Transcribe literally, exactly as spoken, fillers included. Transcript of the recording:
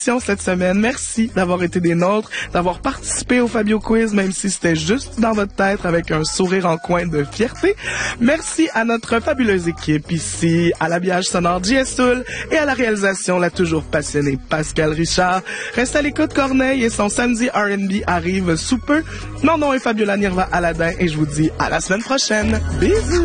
cette semaine. Merci d'avoir été des nôtres, d'avoir participé au Fabio Quiz, même si c'était juste dans votre tête avec un sourire en coin de fierté. Merci à notre fabuleuse équipe ici, à l'habillage sonore J S Toul et à la réalisation, la toujours passionnée Pascal Richard. Reste à l'écoute, Corneille et son samedi R and B arrive sous peu. Mon nom est Fabiola Nirva Aladin et je vous dis à la semaine prochaine. Bisous!